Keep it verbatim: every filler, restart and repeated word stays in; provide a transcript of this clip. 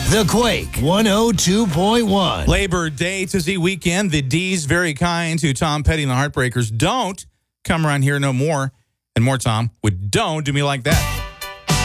The Quake one oh two point one. Labor Day to Z weekend. The D's very kind to Tom Petty and the Heartbreakers. Don't come around here no more. And more, Tom, with Don't Do Me Like That.